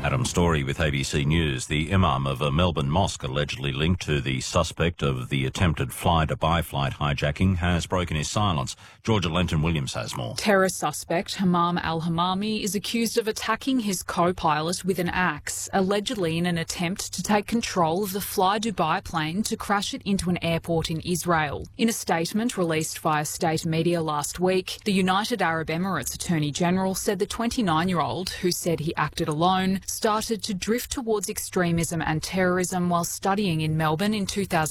Adam Story with ABC News. The imam of a Melbourne mosque allegedly linked to the suspect of the attempted fly-Dubai flight hijacking has broken his silence. Georgia Lenton-Williams has more. Terror suspect Hammam al-Hammami is accused of attacking his co-pilot with an axe, allegedly in an attempt to take control of the Fly Dubai plane to crash it into an airport in Israel. In a statement released via state media last week, the United Arab Emirates Attorney General said the 29-year-old, who said he acted alone, started to drift towards extremism and terrorism while studying in Melbourne in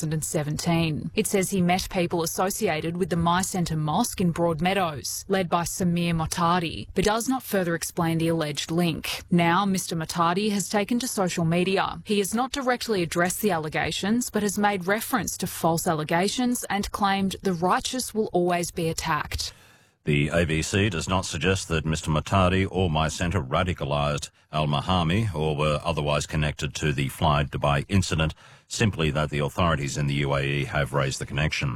2017. It says he met people associated with the My Centre Mosque in Broadmeadows, led by Samir Motadi, but does not further explain the alleged link. Now, Mr Motadi has taken to social media. He has not directly addressed the allegations, but has made reference to false allegations and claimed the righteous will always be attacked. The ABC does not suggest that Mr Motadi or My Centre radicalised al-Mahami or were otherwise connected to the Fly Dubai incident, simply that the authorities in the UAE have raised the connection.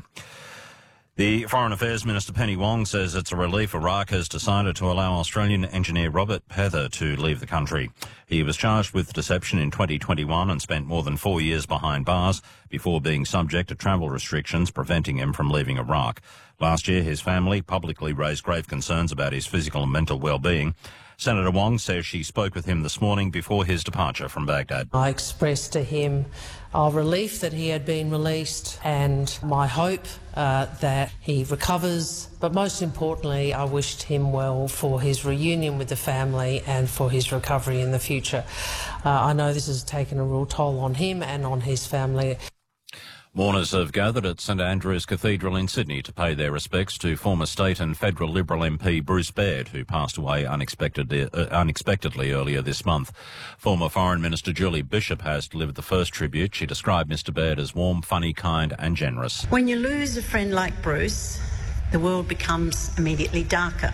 The Foreign Affairs Minister Penny Wong says it's a relief Iraq has decided to allow Australian engineer Robert Pether to leave the country. He was charged with deception in 2021 and spent more than 4 years behind bars before being subject to travel restrictions preventing him from leaving Iraq. Last year, his family publicly raised grave concerns about his physical and mental well-being. Senator Wong says she spoke with him this morning before his departure from Baghdad. I expressed to him our relief that he had been released and my hope that he recovers. But most importantly, I wished him well for his reunion with the family and for his recovery in the future. I know this has taken a real toll on him and on his family. Mourners have gathered at St Andrew's Cathedral in Sydney to pay their respects to former state and federal Liberal MP Bruce Baird, who passed away unexpectedly earlier this month. Former Foreign Minister Julie Bishop has delivered the first tribute. She described Mr Baird as warm, funny, kind and generous. When you lose a friend like Bruce, the world becomes immediately darker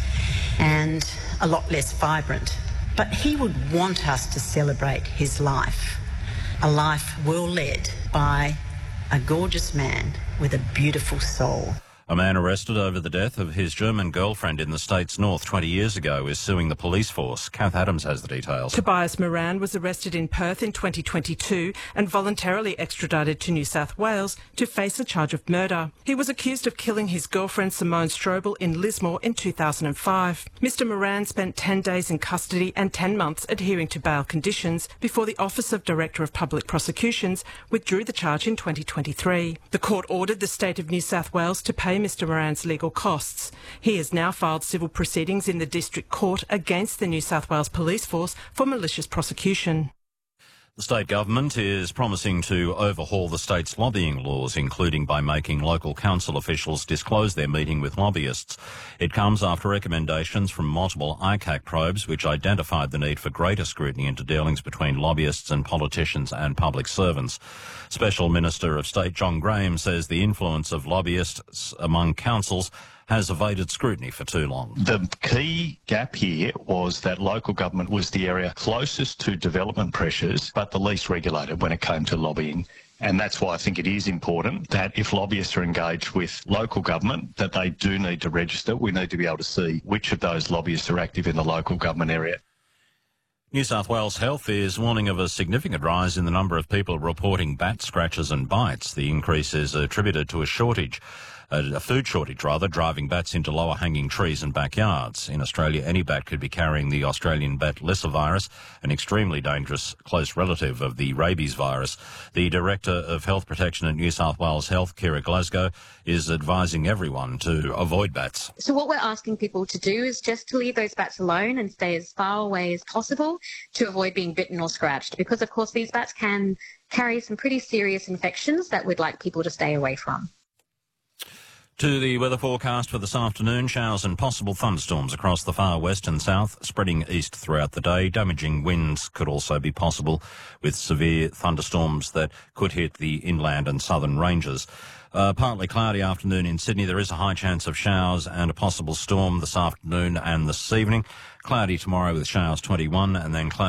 and a lot less vibrant. But he would want us to celebrate his life, a life well led by a gorgeous man with a beautiful soul. A man arrested over the death of his German girlfriend in the state's north 20 years ago is suing the police force. Kath Adams has the details. Tobias Moran was arrested in Perth in 2022 and voluntarily extradited to New South Wales to face a charge of murder. He was accused of killing his girlfriend Simone Strobel in Lismore in 2005. Mr Moran spent 10 days in custody and 10 months adhering to bail conditions before the Office of Director of Public Prosecutions withdrew the charge in 2023. The court ordered the State of New South Wales to pay Mr Moran's legal costs. He has now filed civil proceedings in the District Court against the New South Wales Police Force for malicious prosecution. The state government is promising to overhaul the state's lobbying laws, including by making local council officials disclose their meeting with lobbyists. It comes after recommendations from multiple ICAC probes which identified the need for greater scrutiny into dealings between lobbyists and politicians and public servants. Special Minister of State John Graham says the influence of lobbyists among councils has evaded scrutiny for too long. The key gap here was that local government was the area closest to development pressures, but the least regulated when it came to lobbying. And that's why I think it is important that if lobbyists are engaged with local government, that they do need to register. We need to be able to see which of those lobbyists are active in the local government area. New South Wales Health is warning of a significant rise in the number of people reporting bat scratches and bites. The increase is attributed to a food shortage, driving bats into lower-hanging trees and backyards. In Australia, any bat could be carrying the Australian bat lyssavirus, an extremely dangerous close relative of the rabies virus. The Director of Health Protection at New South Wales Health, Kira Glasgow, is advising everyone to avoid bats. So what we're asking people to do is just to leave those bats alone and stay as far away as possible to avoid being bitten or scratched, because, of course, these bats can carry some pretty serious infections that we'd like people to stay away from. To the weather forecast for this afternoon, showers and possible thunderstorms across the far west and south, spreading east throughout the day. Damaging winds could also be possible, with severe thunderstorms that could hit the inland and southern ranges. Partly cloudy afternoon in Sydney. There is a high chance of showers and a possible storm this afternoon and this evening. Cloudy tomorrow with showers 21 and then cloudy